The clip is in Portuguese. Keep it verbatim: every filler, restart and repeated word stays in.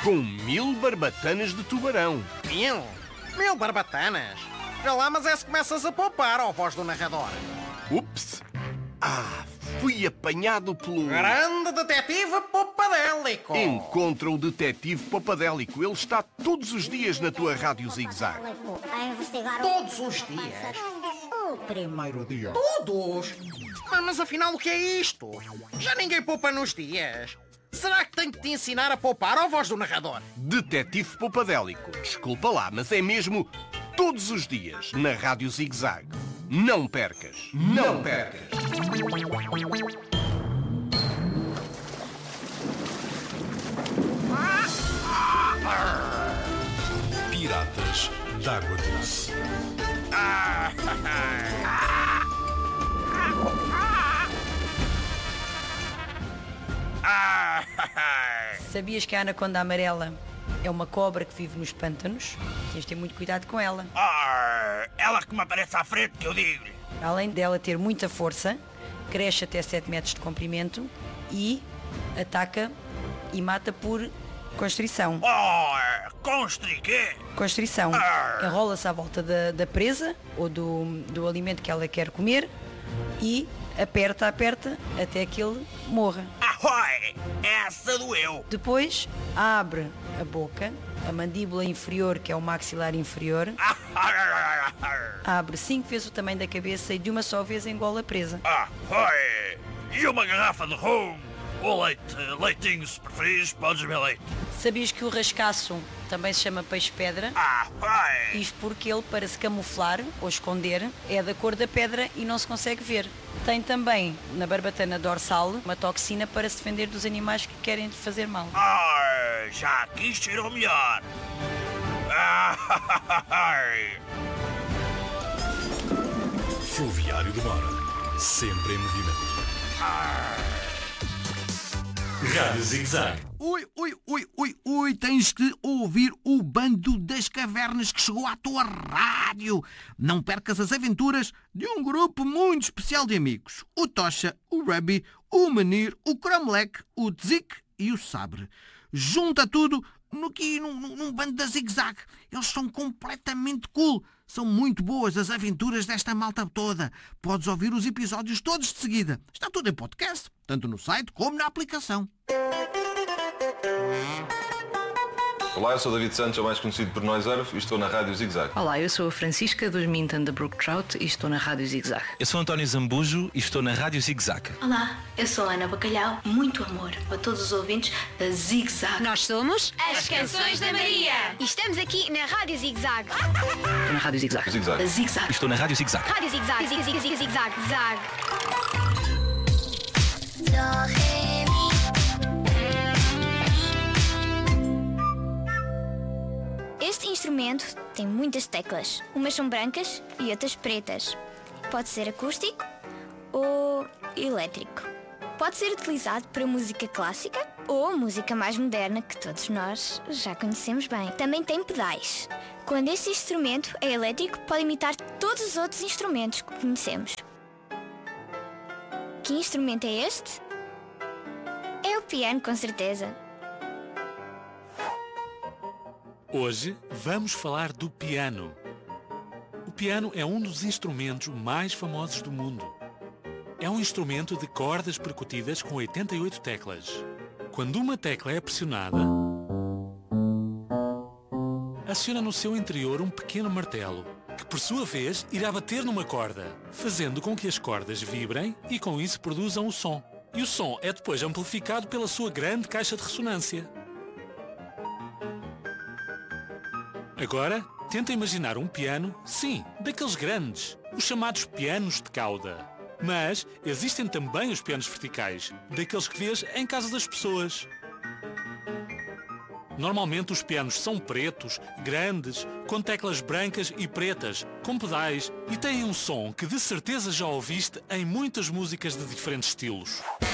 com mil barbatanas de tubarão. Mil? Mil barbatanas? Já lá, mas é se começas a poupar, ó voz do narrador. Ups! Ah, fui apanhado pelo... Grande detetive Popadélico! Encontra o detetive Popadélico. Ele está todos os dias na tua rádio Zig-Zag. Todos os dias? O primeiro dia. Todos? Mas, mas afinal o que é isto? Já ninguém poupa nos dias. Será que tenho que te ensinar a poupar, ó voz do narrador? Detetive Popadélico. Desculpa lá, mas é mesmo todos os dias na rádio Zig-Zag. Não percas! Não percas! Piratas d'Água Doce. Sabias que a anaconda amarela é uma cobra que vive nos pântanos? Tens de ter muito cuidado com ela. Ah, ela que me aparece à frente, que eu digo-lhe. Além dela ter muita força, cresce até sete metros de comprimento e ataca e mata por constrição. Oh, constriquê? Constrição. Enrola-se à volta da, da presa ou do, do alimento que ela quer comer e aperta, aperta até que ele morra. Ahoi! Essa doeu! Depois abre a boca, a mandíbula inferior, que é o maxilar inferior, abre cinco vezes o tamanho da cabeça e de uma só vez engola a presa. Ahoi! E uma garrafa de rum? Ou leite? Leitinho, se preferires, podes beber leite. Sabias que o rascaço também se chama peixe-pedra? Ahoi! Isto porque ele, para se camuflar ou esconder, é da cor da pedra e não se consegue ver. Tem também, na barbatana dorsal, uma toxina para se defender dos animais que querem lhe fazer mal. Ah, já aqui cheirou melhor. Fluviário do Mar. Sempre em movimento. Rádio Zig-Zag. Ui, ui, ui, ui, ui, tens que ouvir o Bando das Cavernas que chegou à tua rádio. Não percas as aventuras de um grupo muito especial de amigos. O Tocha, o Ruby, o Menir, o Cromlech, o Tzik e o Sabre. Junta tudo no, aqui, num, num bando da Zig-Zag. Eles são completamente cool. São muito boas as aventuras desta malta toda. Podes ouvir os episódios todos de seguida. Está tudo em podcast, tanto no site como na aplicação. Olá, eu sou David Santos, ou mais conhecido por Nós Earth, e estou na Rádio Zig-Zag. Olá, eu sou a Francisca dos Minton da Brook Trout e estou na Rádio Zig-Zag. Eu sou António Zambujo e estou na Rádio Zig-Zag. Olá, eu sou Ana Bacalhau. Muito amor para todos os ouvintes da Zig-Zag. Nós somos as Canções da Maria e estamos aqui na Rádio Zig-Zag. Estou na Rádio Zig-Zag. Zig-Zag. Zig-Zag. Estou na Rádio Zig-Zag. Rádio Zig-Zag. Zig-Zag. Zig-Zag. Zag. Este instrumento tem muitas teclas. Umas são brancas e outras pretas. Pode ser acústico ou elétrico. Pode ser utilizado para música clássica ou música mais moderna que todos nós já conhecemos bem. Também tem pedais. Quando este instrumento é elétrico, pode imitar todos os outros instrumentos que conhecemos. Que instrumento é este? É o piano, com certeza. Hoje vamos falar do piano. O piano é um dos instrumentos mais famosos do mundo. É um instrumento de cordas percutidas com oitenta e oito teclas. Quando uma tecla é pressionada, aciona no seu interior um pequeno martelo, que por sua vez irá bater numa corda, fazendo com que as cordas vibrem e com isso produzam o som. E o som é depois amplificado pela sua grande caixa de ressonância. Agora, tenta imaginar um piano, sim, daqueles grandes, os chamados pianos de cauda. Mas existem também os pianos verticais, daqueles que vês em casa das pessoas. Normalmente os pianos são pretos, grandes, com teclas brancas e pretas, com pedais e têm um som que de certeza já ouviste em muitas músicas de diferentes estilos.